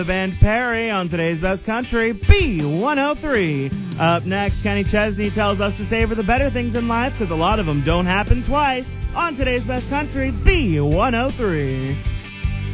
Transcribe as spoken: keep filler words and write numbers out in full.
Band Perry on today's Best Country, B one oh three. Up next, Kenny Chesney tells us to savor the better things in life because a lot of them don't happen twice on today's Best Country, B one oh three.